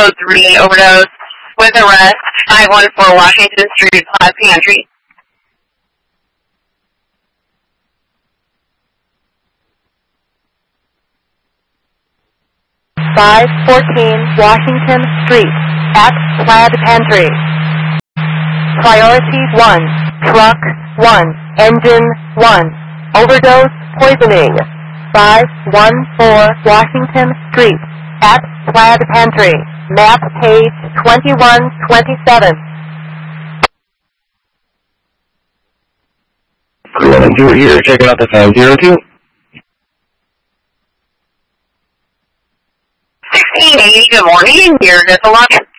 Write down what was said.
code 3 overdose with arrest 514 Washington Street, Plaid Pantry. Washington Street at Plaid Pantry. Priority 1, truck 1, engine 1, overdose poisoning. 514 Washington Street at Plaid Pantry. Map page 2127. Crew 1 here, checking out the 502. 1680, good morning. Here, just a lunch.